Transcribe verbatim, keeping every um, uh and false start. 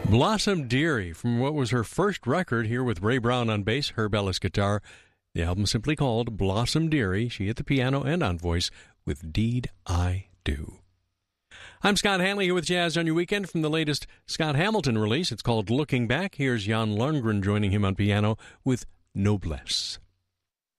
Blossom Dearie from what was her first record here with Ray Brown on bass, Herb Ellis guitar. The album simply called Blossom Dearie, she at the piano and on voice with Deed I Do. I'm Scott Hanley here with Jazz on Your Weekend from the latest Scott Hamilton release. It's called Looking Back. Here's Jan Lundgren joining him on piano with Noblesse.